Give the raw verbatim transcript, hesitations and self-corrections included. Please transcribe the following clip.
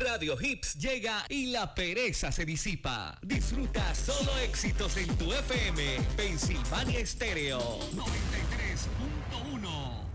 Radio Hits llega y la pereza se disipa. Disfruta solo éxitos en tu F M. Pensilvania Estéreo noventa y tres punto uno.